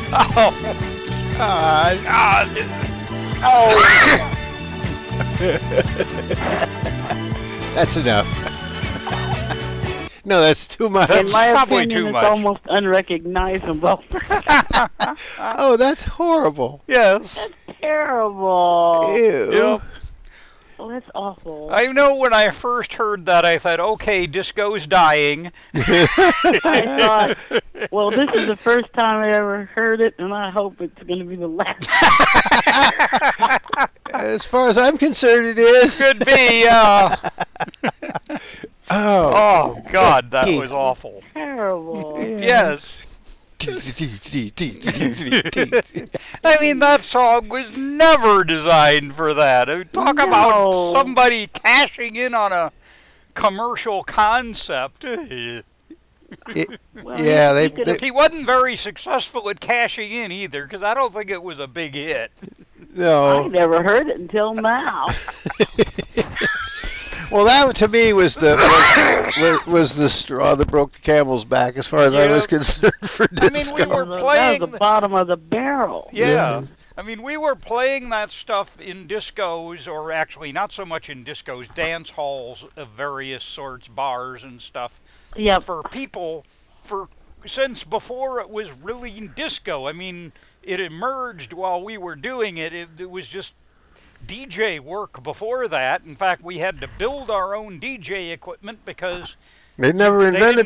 Oh, God. God. Oh, That's enough. No, that's too much. in my probably opinion, too it's much. almost unrecognizable. Oh, that's horrible. Yes. Terrible. Ew. Yep. Oh, that's awful. I know when I first heard that, I thought, okay, disco's dying. I thought, well, this is the first time I ever heard it, and I hope it's going to be the last. As far as I'm concerned, it is. Could be, Oh. oh, God, that was awful. Terrible. Yes. I mean, that song was never designed for that. I mean, talk about No. somebody cashing in on a commercial concept. It- Well, yeah, he they, could've- He wasn't very successful at cashing in either, because I don't think it was a big hit. I no. never heard it until now. Well, that to me was was the straw that broke the camel's back, as far as I was Yep. concerned for I mean, disco. we were That was playing. the bottom of the barrel. Yeah. I mean, we were playing that stuff in discos, or actually not so much in discos, dance halls of various sorts, bars and stuff, Yep. for people since before it was really disco. I mean, it emerged while we were doing it. It was just DJ work before that. In fact, we had to build our own DJ equipment because They never they invented